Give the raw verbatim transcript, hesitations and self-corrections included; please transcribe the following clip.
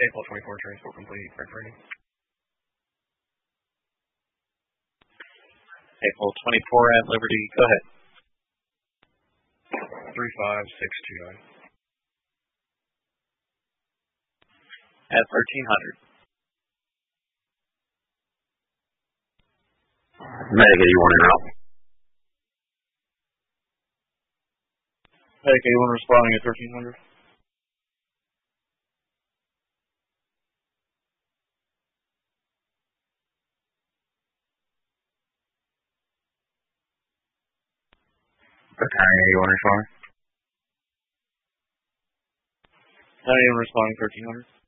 April twenty-four, transport complete. Correct rating. April twenty-four at Liberty. Go ahead. three five six two nine. At thirteen hundred. Medic eighty-one en route. Medic eighty-one responding at thirteen hundred. Battalion eighty-one responding. Battalion eighty-one responding thirteen hundred.